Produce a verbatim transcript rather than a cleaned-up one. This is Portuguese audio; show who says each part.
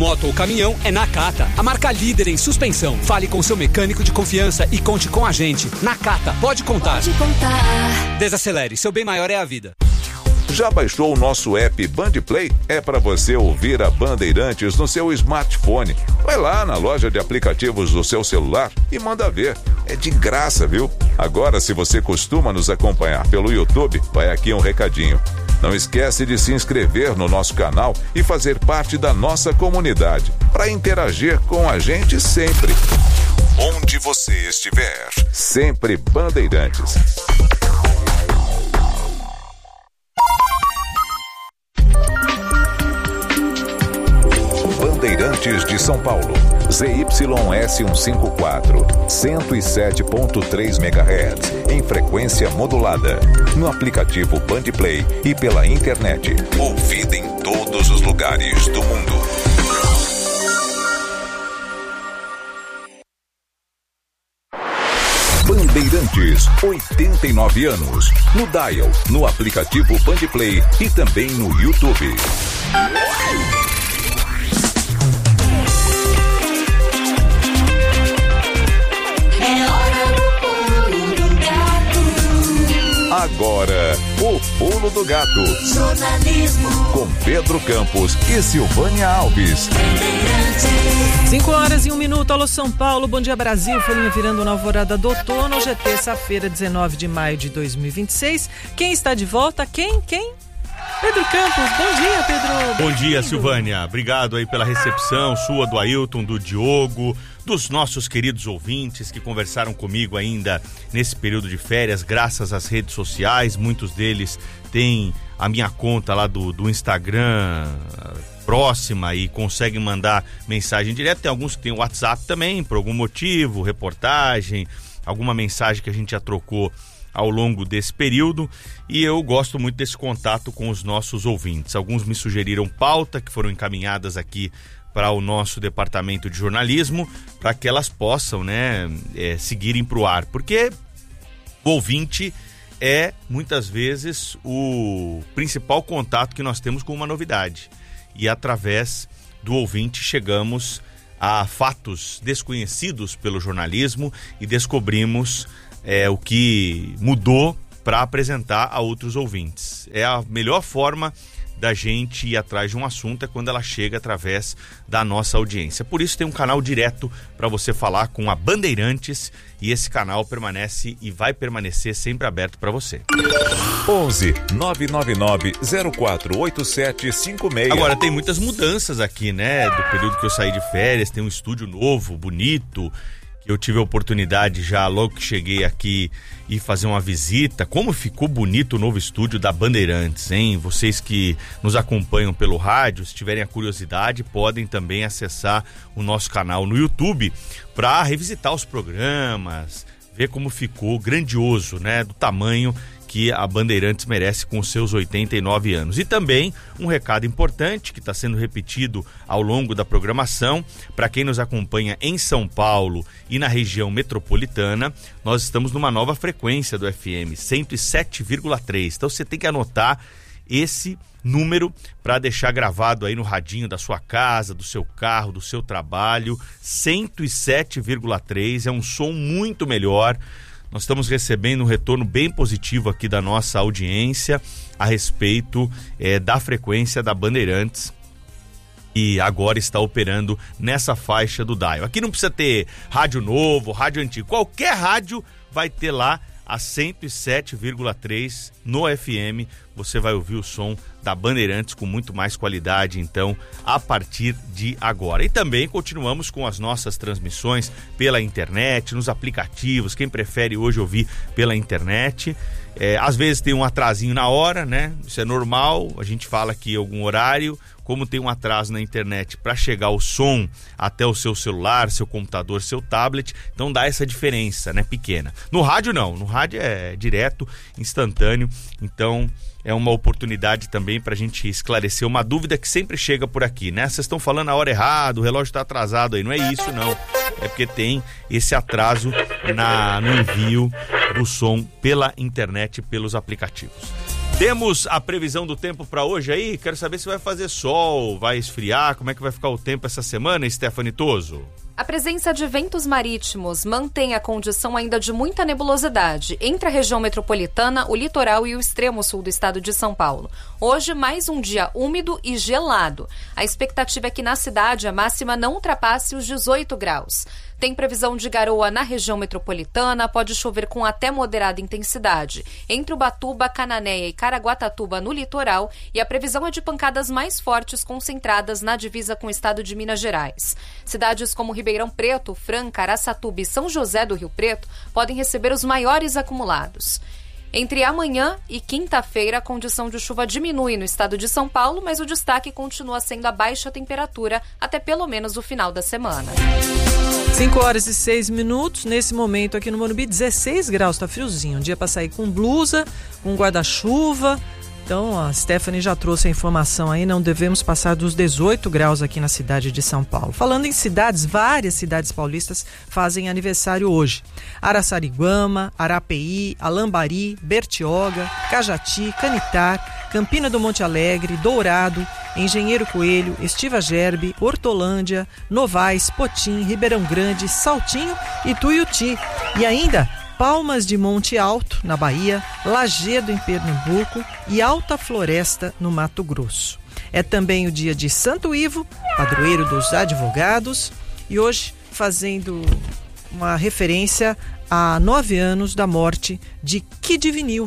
Speaker 1: moto ou caminhão é Nakata, a marca líder em suspensão. Fale com seu mecânico de confiança e conte com a gente. Nakata, pode contar.
Speaker 2: Pode contar.
Speaker 1: Desacelere, seu bem maior é a vida.
Speaker 3: Já baixou o nosso app Bandplay? É para você ouvir a Bandeirantes no seu smartphone. Vai lá na loja de aplicativos do seu celular e manda ver. É de graça, viu? Agora, se você costuma nos acompanhar pelo YouTube, vai aqui um recadinho. Não esquece de se inscrever no nosso canal e fazer parte da nossa comunidade, para interagir com a gente sempre. Onde você estiver, sempre Bandeirantes. Bandeirantes de São Paulo, Z Y S cento e cinquenta e quatro, cento e sete ponto três megahertz, em frequência modulada, no aplicativo Bandplay e pela internet, ouvida em todos os lugares do mundo. Bandeirantes, oitenta e nove anos, no Dial, no aplicativo Bandplay e também no YouTube. Agora, o Pulo do Gato.
Speaker 2: Jornalismo.
Speaker 3: Com Pedro Campos e Silvânia Alves.
Speaker 4: cinco horas e um minuto. Alô São Paulo, bom dia Brasil. Folhinha virando na alvorada do outono. Hoje é terça-feira, dezenove de maio de dois mil e vinte e seis. Quem está de volta? Quem? Quem? Pedro Campos. Bom dia, Pedro.
Speaker 5: Bom dia, Silvânia. Obrigado aí pela recepção sua, do Ailton, do Diogo, dos nossos queridos ouvintes que conversaram comigo ainda nesse período de férias, graças às redes sociais. Muitos deles têm a minha conta lá do, do Instagram próxima e conseguem mandar mensagem direta. Tem alguns que têm o WhatsApp também, por algum motivo, reportagem, alguma mensagem que a gente já trocou ao longo desse período, e eu gosto muito desse contato com os nossos ouvintes. Alguns me sugeriram pauta que foram encaminhadas aqui para o nosso departamento de jornalismo, para que elas possam, né, é, seguirem para o ar, porque o ouvinte é, muitas vezes, o principal contato que nós temos com uma novidade, e através do ouvinte chegamos a fatos desconhecidos pelo jornalismo e descobrimos é, o que mudou para apresentar a outros ouvintes. É a melhor forma da gente ir atrás de um assunto é quando ela chega através da nossa audiência. Por isso tem um canal direto para você falar com a Bandeirantes, e esse canal permanece e vai permanecer sempre aberto para você.
Speaker 3: onze nove nove nove zero quatro oito sete cinco seis.
Speaker 5: Agora tem muitas mudanças aqui, né? Do período que eu saí de férias, tem um estúdio novo, bonito, que eu tive a oportunidade já logo que cheguei aqui e fazer uma visita. Como ficou bonito o novo estúdio da Bandeirantes, hein? Vocês que nos acompanham pelo rádio, se tiverem a curiosidade, podem também acessar o nosso canal no YouTube para revisitar os programas, ver como ficou grandioso, né? Do tamanho que a Bandeirantes merece com seus oitenta e nove anos. E também um recado importante que está sendo repetido ao longo da programação, para quem nos acompanha em São Paulo e na região metropolitana, nós estamos numa nova frequência do F M, cento e sete vírgula três. Então você tem que anotar esse número para deixar gravado aí no radinho da sua casa, do seu carro, do seu trabalho. Cento e sete vírgula três é um som muito melhor. Nós estamos recebendo um retorno bem positivo aqui da nossa audiência a respeito é, da frequência da Bandeirantes, e agora está operando nessa faixa do dial. Aqui não precisa ter rádio novo, rádio antigo, qualquer rádio vai ter lá a cento e sete vírgula três no F M. Você vai ouvir o som da Bandeirantes com muito mais qualidade, então, a partir de agora. E também continuamos com as nossas transmissões pela internet, nos aplicativos. Quem prefere hoje ouvir pela internet, é, às vezes tem um atrasinho na hora, né? Isso é normal, a gente fala aqui algum horário. Como tem um atraso na internet para chegar o som até o seu celular, seu computador, seu tablet, então dá essa diferença, né, pequena. No rádio não, no rádio é direto, instantâneo, então é uma oportunidade também para a gente esclarecer uma dúvida que sempre chega por aqui, né? Vocês estão falando a hora errada, o relógio está atrasado aí, não é isso não, é porque tem esse atraso na, no envio do som pela internet, pelos aplicativos. Temos a previsão do tempo para hoje aí? Quero saber se vai fazer sol, vai esfriar, como é que vai ficar o tempo essa semana, Stephanie Toso?
Speaker 6: A presença de ventos marítimos mantém a condição ainda de muita nebulosidade entre a região metropolitana, o litoral e o extremo sul do estado de São Paulo. Hoje, mais um dia úmido e gelado. A expectativa é que na cidade a máxima não ultrapasse os dezoito graus. Tem previsão de garoa na região metropolitana, pode chover com até moderada intensidade entre Ubatuba, Cananéia e Caraguatatuba no litoral, e a previsão é de pancadas mais fortes concentradas na divisa com o estado de Minas Gerais. Cidades como Ribeirão Preto, Franca, Araçatuba e São José do Rio Preto podem receber os maiores acumulados. Entre amanhã e quinta-feira, a condição de chuva diminui no estado de São Paulo, mas o destaque continua sendo a baixa temperatura até pelo menos o final da semana.
Speaker 4: cinco horas e seis minutos, nesse momento aqui no Morumbi, dezesseis graus, tá friozinho. Um dia para sair com blusa, com guarda-chuva. Então a Stephanie já trouxe a informação aí, não devemos passar dos dezoito graus aqui na cidade de São Paulo. Falando em cidades, várias cidades paulistas fazem aniversário hoje. Araçariguama, Arapeí, Alambari, Bertioga, Cajati, Canitar, Campina do Monte Alegre, Dourado, Engenheiro Coelho, Estiva Gerbe, Hortolândia, Novais, Potim, Ribeirão Grande, Saltinho e Tuiuti. E ainda Palmas de Monte Alto, na Bahia, Lagedo, em Pernambuco e Alta Floresta, no Mato Grosso. É também o dia de Santo Ivo, padroeiro dos advogados, e hoje fazendo uma referência a nove anos da morte de Kid Vinil.